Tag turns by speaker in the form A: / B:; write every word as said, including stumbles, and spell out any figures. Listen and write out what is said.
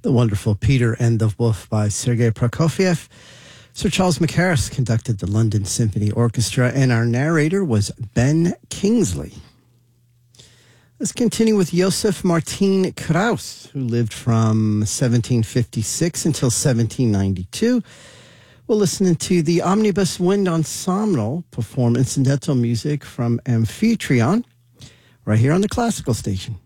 A: The wonderful Peter and the Wolf by Sergei Prokofiev. Sir Charles Mackerras conducted the London Symphony Orchestra, and our narrator was Ben Kingsley. Let's continue with Joseph Martin Krauss, who lived from seventeen fifty-six until seventeen ninety-two. We'll listen to the Omnibus Wind Ensemble perform incidental music from Amphitryon right here on the Classical Station.